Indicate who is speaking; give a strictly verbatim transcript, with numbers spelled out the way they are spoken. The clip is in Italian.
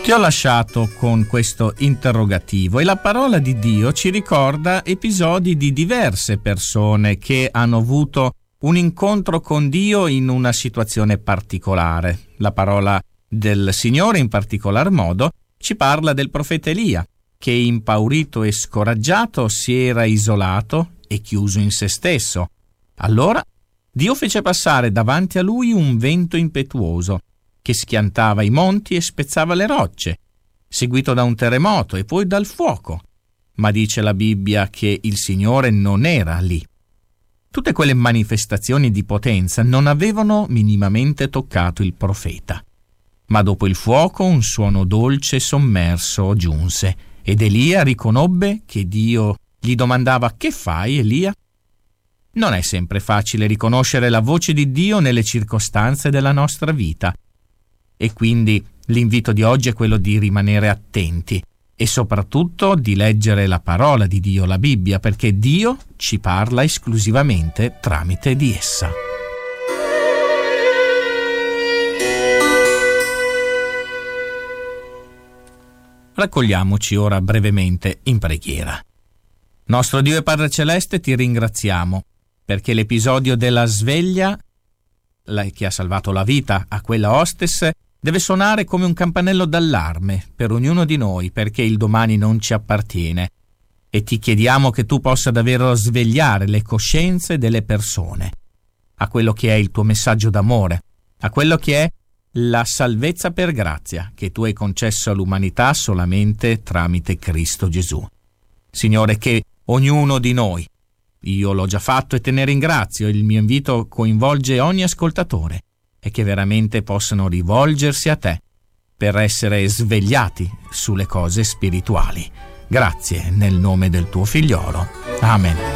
Speaker 1: Ti ho lasciato con questo interrogativo e la parola di Dio ci ricorda episodi di diverse persone che hanno avuto un incontro con Dio in una situazione particolare. La parola del Signore in particolar modo ci parla del profeta Elia, che impaurito e scoraggiato si era isolato e chiuso in se stesso. Allora Dio fece passare davanti a lui un vento impetuoso che schiantava i monti e spezzava le rocce, seguito da un terremoto e poi dal fuoco. Ma dice la Bibbia che il Signore non era lì. Tutte quelle manifestazioni di potenza non avevano minimamente toccato il profeta. Ma dopo il fuoco un suono dolce e sommerso giunse, ed Elia riconobbe che Dio gli domandava: «Che fai, Elia?» Non è sempre facile riconoscere la voce di Dio nelle circostanze della nostra vita. E quindi l'invito di oggi è quello di rimanere attenti e soprattutto di leggere la parola di Dio, la Bibbia, perché Dio ci parla esclusivamente tramite di essa. Raccogliamoci ora brevemente in preghiera. Nostro Dio e Padre Celeste, ti ringraziamo perché l'episodio della sveglia che ha salvato la vita a quella hostess deve suonare come un campanello d'allarme per ognuno di noi, perché il domani non ci appartiene, e ti chiediamo che tu possa davvero svegliare le coscienze delle persone a quello che è il tuo messaggio d'amore, a quello che è la salvezza per grazia che tu hai concesso all'umanità solamente tramite Cristo Gesù. Signore, che ognuno di noi, io l'ho già fatto e te ne ringrazio, il mio invito coinvolge ogni ascoltatore, e che veramente possano rivolgersi a te per essere svegliati sulle cose spirituali. Grazie nel nome del tuo figliolo. Amen.